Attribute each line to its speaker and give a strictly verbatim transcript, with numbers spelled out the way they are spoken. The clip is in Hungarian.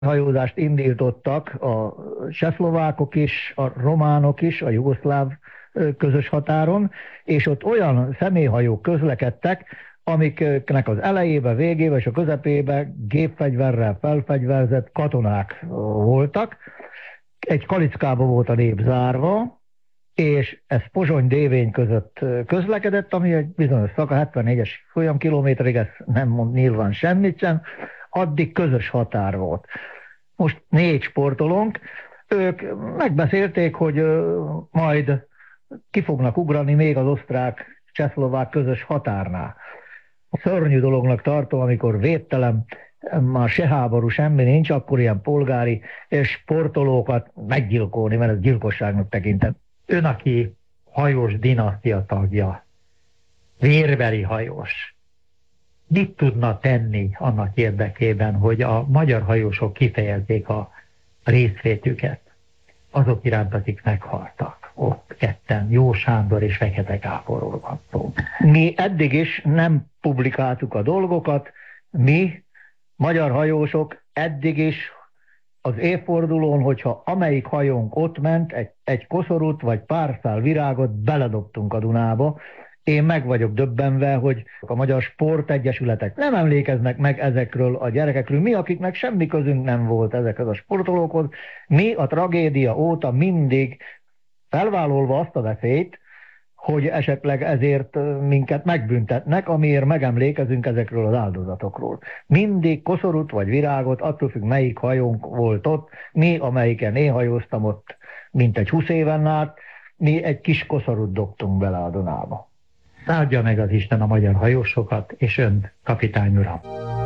Speaker 1: hajózást indítottak a csehszlovákok is, a románok is, a jugoszláv közös határon, és ott olyan személyhajók közlekedtek, amiknek az elejébe, végébe és a közepébe gépfegyverrel felfegyverzett katonák voltak. Egy kalickába volt a nép zárva, és ez Pozsony-Dévény között közlekedett, ami egy bizonyos szaka, hetvennégyes folyamkilométerig, ez nem mond nyilván semmit sem, addig közös határ volt. Most négy sportolónk, ők megbeszélték, hogy majd ki fognak ugrani még az osztrák-csehszlovák közös határnál. Szörnyű dolognak tartom, amikor védtelen, már se háború, semmi nincs, akkor ilyen polgári sportolókat meggyilkolni, mert ez gyilkosságnak tekintet.
Speaker 2: Ön, aki hajós dinasztia tagja, vérbeli hajós, mit tudna tenni annak érdekében, hogy a magyar hajósok kifejezzék a részvétüket azok iránt, akik meghaltak? Ott ketten, Jó Sándor és Fekete Gáborról van szó.
Speaker 1: Mi eddig is nem publikáltuk a dolgokat, mi, magyar hajósok, eddig is az évfordulón, hogyha amelyik hajónk ott ment, egy, egy koszorút vagy pár szál virágot beledobtunk a Dunába. Én meg vagyok döbbenve, hogy a magyar sportegyesületek nem emlékeznek meg ezekről a gyerekekről. Mi, akiknek semmi közünk nem volt ezekhez a sportolókhoz, mi a tragédia óta mindig felvállalva azt a veszélyt, hogy esetleg ezért minket megbüntetnek, amiért megemlékezünk ezekről az áldozatokról. Mindig koszorút vagy virágot, attól függ, melyik hajónk volt ott, mi, amelyiken én hajóztam ott, mint egy húsz éven át, mi egy kis koszorút dobtunk bele a Dunába.
Speaker 2: Áldja meg az Isten a magyar hajósokat, és ön, kapitány uram!